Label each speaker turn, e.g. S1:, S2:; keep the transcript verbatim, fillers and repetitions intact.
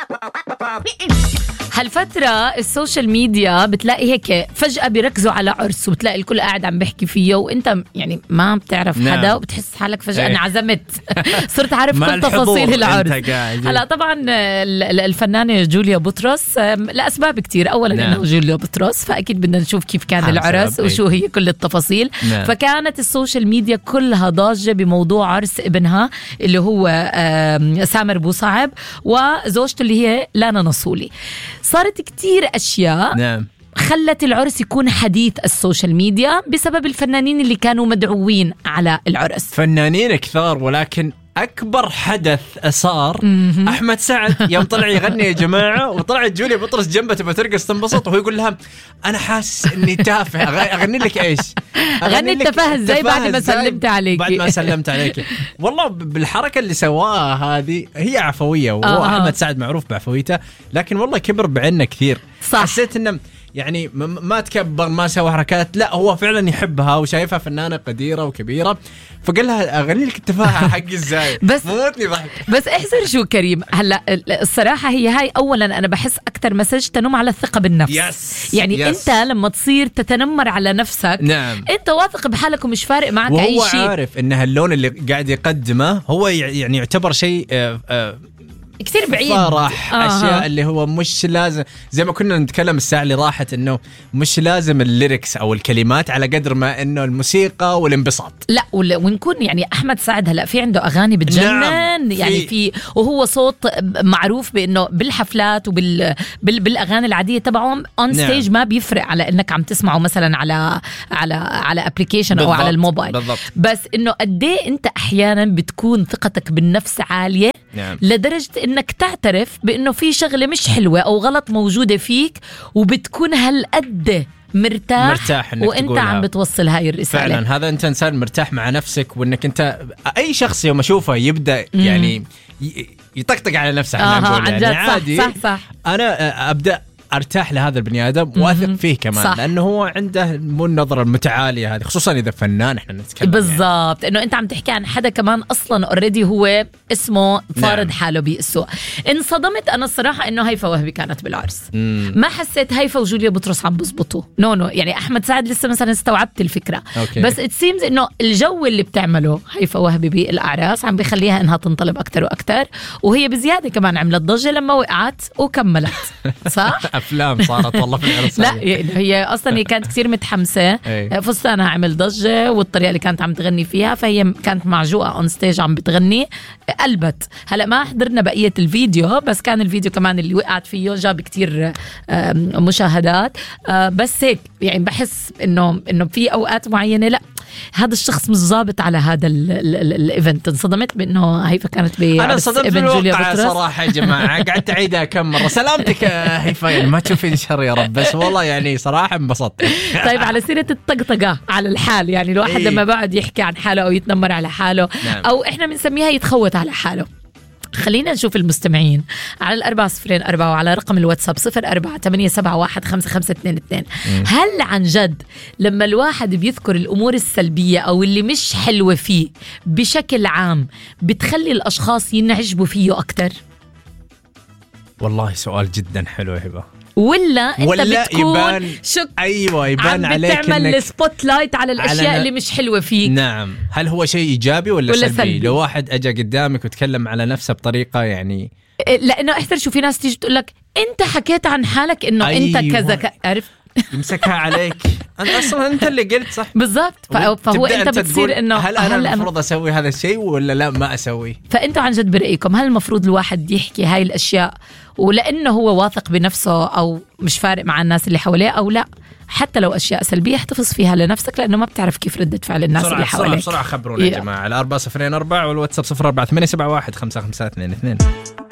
S1: هالفترة السوشيال ميديا بتلاقي هيك فجأة بيركزوا على عرس، وبتلاقي الكل قاعد عم بيحكي فيه وانت يعني ما بتعرف
S2: نعم.
S1: حدا، وبتحس حالك فجأة
S2: ايه.
S1: انعزمت. صرت عارف
S2: مع
S1: كل
S2: الحضور
S1: تفاصيل العرس.
S2: انت قاعد.
S1: هلا طبعا ال- ال- الفنانة جوليا بطرس أم، لأسباب كتير. أولا
S2: نعم.
S1: إنه جوليا بطرس، فأكيد بدنا نشوف كيف كان
S2: حسب،
S1: العرس
S2: ايه.
S1: وشو هي كل التفاصيل.
S2: نعم.
S1: فكانت السوشيال ميديا كلها ضاجة بموضوع عرس ابنها اللي هو أم، سامر بوصعب وزوجته اللي هي لانا نصولي. صارت كتير أشياء
S2: نعم.
S1: خلت العرس يكون حديث السوشيال ميديا بسبب الفنانين اللي كانوا مدعوين على العرس.
S2: فنانين كثار، ولكن أكبر حدث صار أحمد سعد يوم طلع يغني يا جماعة، وطلعت جوليا بطرس جنبه تبغى ترقص تنبسط، وهو يقول لها أنا حاسس إني تافه، أغ- أغني لك إيش؟
S1: أغني التفاهة إزاي بعد ما سلمت عليك؟
S2: بعد ما سلمت عليك والله بالحركة اللي سواها هذه هي عفوية، وهو
S1: آه.
S2: أحمد سعد معروف بعفويته، لكن والله كبر بعنا كثير.
S1: صح.
S2: حسيت إنه يعني م- ما تكبر، ما سوى حركات، لا هو فعلا يحبها وشايفها فنانة قديرة وكبيرة، فقال لها أغني لك التفاهة حق إزاي.
S1: بس-
S2: موتني ضحك.
S1: بس احذر شو كريم. هلا الصراحة هي هاي أولا أنا بحس أكتر مسج تنم على الثقة بالنفس.
S2: يس.
S1: يعني
S2: يس.
S1: أنت لما تصير تتنمر على نفسك،
S2: نعم.
S1: أنت واثق بحالك ومش فارق معك أي
S2: وهو
S1: شيء.
S2: عارف إن هاللون اللي قاعد يقدمه هو يعني يعتبر شيء آه آه
S1: كتير بعيد.
S2: فرح
S1: آه.
S2: أشياء اللي هو مش لازم، زي ما كنا نتكلم الساعة اللي راحت إنه مش لازم الليركس أو الكلمات على قدر ما إنه الموسيقى والانبساط.
S1: لا ول- ونكون يعني أحمد سعد هلا في عنده أغاني بتجنن.
S2: نعم.
S1: يعني
S2: في-
S1: في وهو صوت معروف بأنه بالحفلات وبال بال بالأغاني العادية تبعهم اون ستيج
S2: نعم.
S1: ما بيفرق على إنك عم تسمعه مثلا على على على ابلكيشن أو
S2: بالضبط.
S1: على الموبايل.
S2: بالضبط.
S1: بس إنه قد ايه أنت أحيانا بتكون ثقتك بالنفس عالية
S2: نعم.
S1: لدرجة إنك تعترف بأنه في شغلة مش حلوة أو غلط موجودة فيك، وبتكون هالقد مرتاح,
S2: مرتاح إنك
S1: وانت
S2: تقولها.
S1: عم بتوصل هاي الرسالة.
S2: فعلا هذا أنت إنسان مرتاح مع نفسك، وإنك أنت أي شخص يوم أشوفه يبدأ يعني ي- يطقطق على نفسه.
S1: آه
S2: أنا أقول
S1: عن
S2: يعني
S1: جد.
S2: عادي.
S1: صح صح صح.
S2: أنا أبدأ أرتاح لهذا البني آدم، واثق فيه كمان،
S1: صح.
S2: لأنه هو عنده مو النظرة المتعالية هذه، خصوصا إذا فنان إحنا نتكلم.
S1: بالضبط يعني. انه انت عم تحكي عن حدا كمان اصلا اوريدي هو اسمه فارض
S2: نعم.
S1: حاله بالسوق. انصدمت انا الصراحه انه هيفا وهبي كانت بالعرس.
S2: مم.
S1: ما حسيت هيفا وجوليا بطرس عم بزبطوا. نو نو يعني احمد سعد لسه مثلا استوعبت الفكره.
S2: أوكي.
S1: بس ات سيمز انه الجو اللي بتعمله هيفا وهبي بالاعراس عم بيخليها انها تنطلب اكثر واكثر، وهي بزياده كمان عملت ضجه لما وقعت وكملت. صح.
S2: أفلام صارت والله في العرس.
S1: لا يعني هي اصلا هي كانت كثير متحمسه.
S2: إيه.
S1: فستانها عمل ضجه والطريقه اللي كانت عم تغني فيها، فهي كانت معجوقه اون ستيج عم بتغني قلبت. هلا ما حضرنا بقيه الفيديو، بس كان الفيديو كمان اللي وقعت فيه جاب كتير آم، مشاهدات. آه، بس هيك يعني بحس انه انه في اوقات معينه لا هذا الشخص مش ظابط على هذا الايفنت. انصدمت بانه هيفا كانت
S2: أنا
S1: بعرس
S2: صدمت
S1: ابن جوليا
S2: بالواقع
S1: بطرس.
S2: صراحة يا جماعة، قعدت أعيدها كم مرة. سلامتك يا هيفا، يعني ما تشوفين شر يا رب، بس والله يعني صراحة انبسطت.
S1: طيب على سيرة الطقطقة على الحال، يعني الواحد
S2: إيه.
S1: لما بعد يحكي عن حاله أو يتنمر على حاله،
S2: نعم.
S1: أو إحنا بنسميها يتخوت على حاله. خلينا نشوف المستمعين على الأربعة صفرين أربعة وعلى رقم الواتساب صفر أربعة ثمانية سبعة واحد خمسة خمسة اثنين اثنين. هل عن جد لما الواحد بيذكر الأمور السلبية أو اللي مش حلوة فيه بشكل عام بتخلي الأشخاص ينعجبوا فيه أكتر؟
S2: والله سؤال جدا حلو يا هبة.
S1: ولا انت
S2: ولا
S1: بتكون
S2: يبان
S1: شك
S2: أيوة يبان
S1: عم
S2: عليك
S1: بتعمل
S2: إنك
S1: السبوت لايت على الأشياء
S2: على-
S1: اللي مش حلوة فيك؟
S2: نعم. هل هو شيء إيجابي ولا,
S1: ولا
S2: ولا سلبي؟
S1: سلبي؟
S2: لو واحد أجا قدامك وتكلم على نفسه بطريقة يعني
S1: لانه احتر شو في ناس تيجي تقول لك انت حكيت عن حالك انه
S2: أيوة.
S1: انت كذا ك- عرف
S2: يمسكها عليك، أنت أصلا أنت اللي قلت صح.
S1: بالضبط. ف- فهو
S2: تبدأ
S1: انت
S2: تقول
S1: بتصير انه
S2: هل أنا
S1: هل
S2: المفروض أسوي هذا الشيء ولا لا ما أسوي؟
S1: فانتوا عن جد برأيكم هل المفروض الواحد يحكي هاي الاشياء ولانه هو واثق بنفسه او مش فارق مع الناس اللي حواليه، او لا حتى لو اشياء سلبيه احتفظ فيها لنفسك لانه ما بتعرف كيف ردة فعل الناس
S2: بسرعة
S1: اللي
S2: بسرعة
S1: حواليك؟
S2: بسرعة خبرونا يا
S1: Yeah.
S2: جماعة على أربعة صفرين أربعة والواتساب صفر أربعة ثمانية سبعة واحد خمسة خمسة اثنين اثنين.